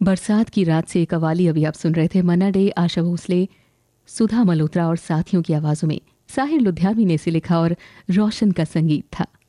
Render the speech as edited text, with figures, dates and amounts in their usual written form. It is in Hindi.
बरसात की रात से कवाली अभी आप सुन रहे थे। मन्ना डे, आशा भोसले, सुधा मल्होत्रा और साथियों की आवाजों में। साहिर लुधियानवी ने इसे लिखा और रोशन का संगीत था।